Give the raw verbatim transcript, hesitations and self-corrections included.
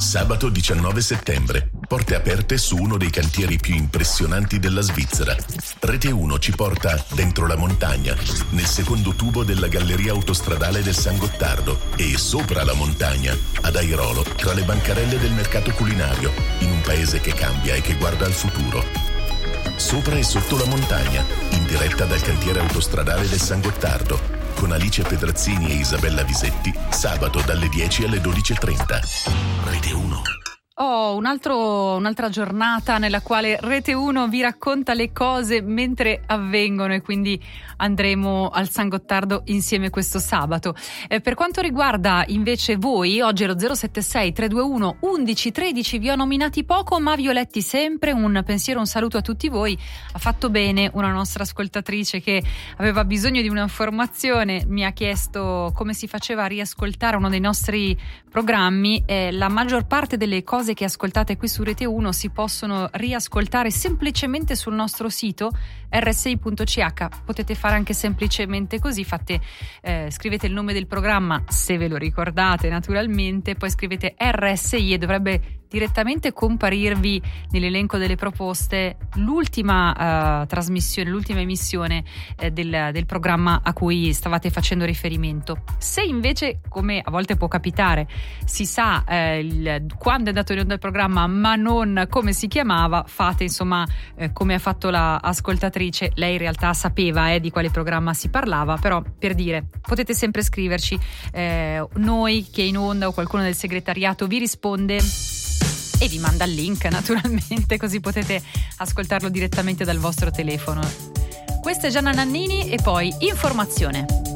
Sabato diciannove settembre. Porte aperte su uno dei cantieri più impressionanti della Svizzera. Rete uno ci porta dentro la montagna, nel secondo tubo della galleria autostradale del San Gottardo e sopra la montagna, ad Airolo, tra le bancarelle del mercato culinario, in un paese che cambia e che guarda al futuro. Sopra e sotto la montagna, in diretta dal cantiere autostradale del San Gottardo, con Alice Pedrazzini e Isabella Visetti, sabato dalle dieci alle dodici e trenta. Rete uno. Oh, un altro, un'altra giornata nella quale Rete uno vi racconta le cose mentre avvengono e quindi andremo al San Gottardo insieme questo sabato. Eh, per quanto riguarda invece voi, oggi è lo zero sette sei tre due uno undici tredici, vi ho nominati poco ma vi ho letti sempre. Un pensiero, un saluto a tutti voi. Ha fatto bene una nostra ascoltatrice che aveva bisogno di un'informazione, mi ha chiesto come si faceva a riascoltare uno dei nostri programmi. Eh, la maggior parte delle cose che ascoltate qui su Rete uno si possono riascoltare semplicemente sul nostro sito erre esse i punto ci acca. Potete fare anche semplicemente così, fate, eh, scrivete il nome del programma se ve lo ricordate naturalmente, poi scrivete erre esse i e dovrebbe direttamente comparirvi nell'elenco delle proposte l'ultima uh, trasmissione, l'ultima emissione eh, del, del programma a cui stavate facendo riferimento. Se invece, come a volte può capitare, si sa eh, il, quando è andato in onda il programma ma non come si chiamava, fate insomma eh, come ha fatto la ascoltatrice. Lei in realtà sapeva eh, di quale programma si parlava, però per dire, potete sempre scriverci, eh, noi che è in onda o qualcuno del segretariato vi risponde e vi manda il link naturalmente, così potete ascoltarlo direttamente dal vostro telefono. Questa è Gianna Nannini e poi informazione.